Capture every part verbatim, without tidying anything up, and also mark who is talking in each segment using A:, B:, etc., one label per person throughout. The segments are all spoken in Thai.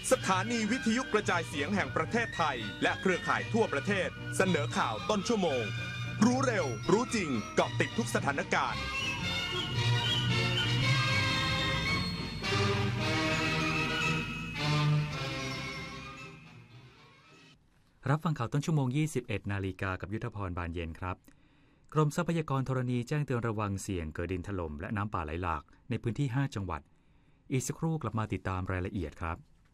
A: สถานีวิทยุกระจายเสียงแห่งประเทศไทยและเครือข่ายทั่วประเทศเสนอข่าวต้นชั่วโมงรู้เร็วรู้จริงเกาะติดทุกสถานการณ์
B: รับฟังข่าวต้นชั่วโมง ยี่สิบเอ็ดนาฬิกากับยุทธพรบานเย็นครับกรมทรัพยากรธรณีแจ้งเตือนระวังเสี่ยงเกิดดินถล่มและน้ำป่าไหลหลากในพื้นที่ห้าจังหวัดอีกสักครู่กลับมาติดตามรายละเอียดครับ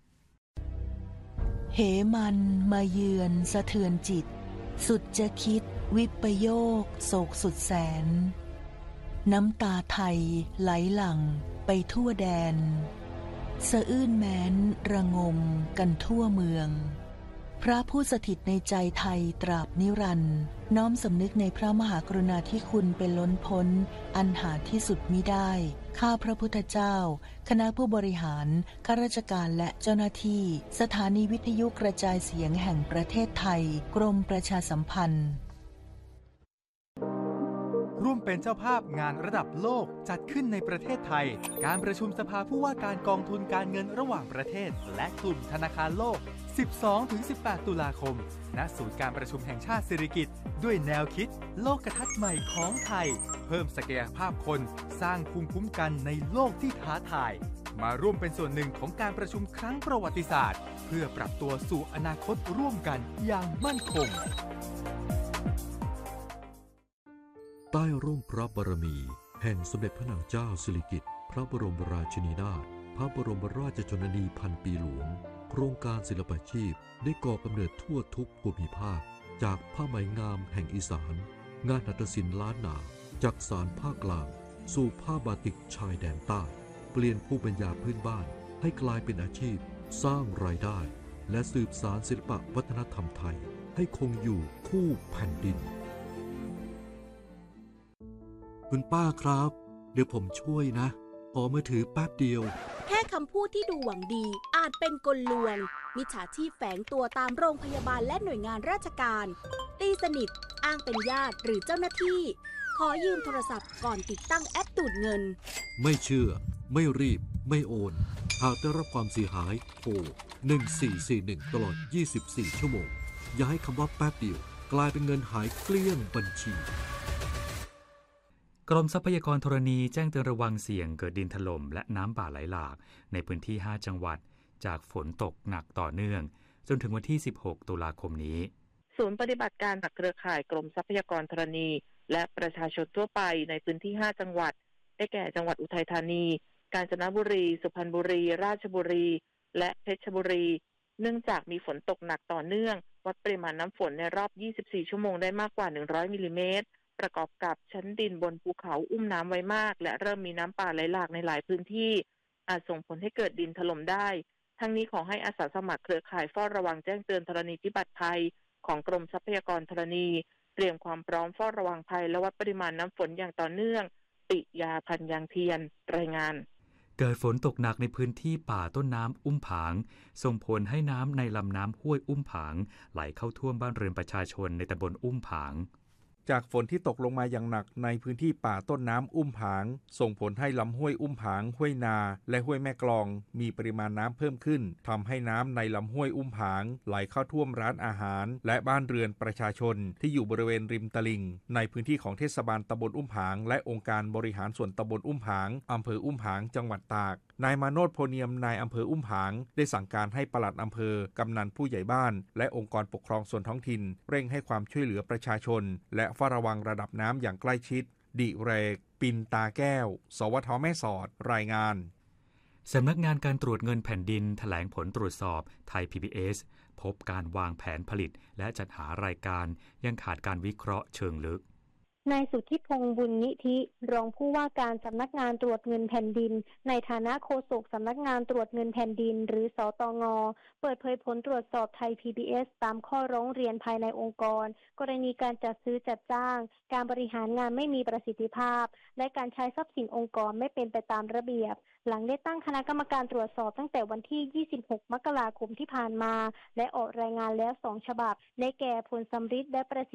C: เหมันมาเยือนสะเทือนจิตสุดจะคิดวิปโยคโศกสุดแสนน้ำตาไทยไหลหลั่งไปทั่วแดนสะอื้นแม้นระงมกันทั่วเมืองพระผู้สถิตในใจไทยตราบนิรันดร์น้อมสำนึกในพระมหากรุณาธิคุณเป็นล้นพ้นอันหาที่สุดมิได้ข้าพระพุทธเจ้าคณะผู้บริหารข้าราชการและเจ้าหน้าที่สถานีวิทยุกระจายเสียงแห่งประเทศไทยกรมประชาสัมพันธ์
D: ร่วมเป็นเจ้าภาพงานระดับโลกจัดขึ้นในประเทศไทยการประชุมสภาผู้ว่าการกองทุนการเงินระหว่างประเทศและกลุ่มธนาคารโลก สิบสองถึงสิบแปด ตุลาคมณศูนย์การประชุมแห่งชาติสิริกิติ์ด้วยแนวคิดโลกทัศน์ใหม่ของไทยเพิ่มศักยภาพคนสร้างภูมิคุ้มกันในโลกที่ท้าทายมาร่วมเป็นส่วนหนึ่งของการประชุมครั้งประวัติศาสตร์เพื่อปรับตัวสู่อนาคตร่วมกันอย่างมั่นคง
E: ใต้ร่มพระบารมีแห่งสมเด็จพระนางเจ้าสิริกิติ์พระบรมราชินีนาถพระบรมราชชนนีพันปีหลวงโครงการศิลปาชีพได้ก่อกำเนิดทั่วทุกภูมิภาคจากผ้าไหมงามแห่งอีสานงานหัตถศิลป์ล้านนาจากสารภาคกลางสู่ผ้าบาติกชายแดนใต้เปลี่ยนภูมิปัญญาพื้นบ้านให้กลายเป็นอาชีพสร้างรายได้และสืบสานศิลปวัฒนธรรมไทยให้คงอยู่คู่แผ่นดินคุณป้าครับเดี๋ยวผมช่วยนะขอมือถือแป๊บเดียว
F: แค่คำพูดที่ดูหวังดีอาจเป็นกลลวงมิจฉาชีพแฝงตัวตามโรงพยาบาลและหน่วยงานราชการตีสนิทอ้างเป็นญาติหรือเจ้าหน้าที่ขอยืมโทรศัพท์ก่อนติดตั้งแอปดูดเงิน
E: ไม่เชื่อไม่รีบไม่โอนหากได้รับความเสียหายโทรหนึ่งสี่สี่หนึ่งตลอดยี่สิบสี่ชั่วโมงอย่าให้คำว่าแป๊บเดียวกลายเป็นเงินหายเกลี้ยงบัญชี
B: กรมทรัพยากรธรณีแจ้งเตือนระวังเสี่ยงเกิดดินถล่มและน้ำป่าไหลหลากในพื้นที่ห้าจังหวัดจากฝนตกหนักต่อเนื่องจนถึงวันที่สิบหกตุลาคมนี้
G: ศูนย์ปฏิบัติการจากเครือข่ายกรมทรัพยากรธรณีและประชาชนทั่วไปในพื้นที่ห้าจังหวัดได้แก่จังหวัดอุทัยธานีกาญจนบุรีสุพรรณบุรีราชบุรีและเพชรบุรีเนื่องจากมีฝนตกหนักต่อเนื่องวัดปริมาณน้ำฝนในรอบยี่สิบสี่ชั่วโมงได้มากกว่าหนึ่งร้อยมิลลิเมตรประกอบกับชั้นดินบนภูเขาอุ้มน้ำไว้มากและเริ่มมีน้ำป่าไหลหลากในหลายพื้นที่อาจส่งผลให้เกิดดินถล่มได้ทั้งนี้ขอให้อาสาสมัครเครือข่ายเฝ้าระวังแจ้งเตือนธรณีพิบัติภัยของกรมทรัพยากรธรณีเตรียมความพร้อมเฝ้าระวังภัยและวัดปริมาณน้ำฝนอย่างต่อเนื่องปิยาพันยางเทียนรายงาน
B: เกิดฝนตกหนักในพื้นที่ป่าต้นน้ำอุ้มผางส่งผลให้น้ำในลำน้ำห้วยอุ้มผางไหลเข้าท่วมบ้านเรือนประชาชนในตำบลอุ้มผาง
H: จากฝนที่ตกลงมาอย่างหนักในพื้นที่ป่าต้นน้ำอุ้มผางส่งผลให้ลำห้วยอุ้มผางห้วยนาและห้วยแม่กลองมีปริมาณน้ำเพิ่มขึ้นทำให้น้ำในลำห้วยอุ้มผางไหลเข้าท่วมร้านอาหารและบ้านเรือนประชาชนที่อยู่บริเวณริมตลิ่งในพื้นที่ของเทศบาลตำบลอุ้มผางและองค์การบริหารส่วนตำบลอุ้มผางอำเภออุ้มผางจังหวัดตากนายมาโนชโพเนียมนายอำเภออุ้มผางได้สั่งการให้ปลัดอำเภอกำนันผู้ใหญ่บ้านและองค์กรปกครองส่วนท้องถิ่นเร่งให้ความช่วยเหลือประชาชนและเฝ้าระวังระดับน้ำอย่างใกล้ชิดดิเรกปินตาแก้วสวทแม่สอดรายงาน
B: สำนักงานการตรวจเงินแผ่นดินแถลงผลตรวจสอบไทย พี บี เอส พบการวางแผนผลิตและจัดหารายการยังขาดการวิเคราะห์เชิงลึก
I: นายสุทธิพงษ์บุญนิธิรองผู้ว่าการสำนักงานตรวจเงินแผ่นดินในฐานะโฆษกสำนักงานตรวจเงินแผ่นดินหรือสตง.เปิดเผยผลตรวจสอบไทย พี บี เอส ตามข้อร้องเรียนภายในองค์กรกรณีการจัดซื้อจัดจ้างการบริหารงานไม่มีประสิทธิภาพและการใช้ทรัพย์สินองค์กรไม่เป็นไปตามระเบียบหลังได้ตั้งคณะกรรมการตรวจสอบตั้งแต่วันที่ยี่สิบหกมกราคมที่ผ่านมาและออกรายงานแล้วสองฉบับได้แก่ผลสัมฤทธิ์และประสิทธิ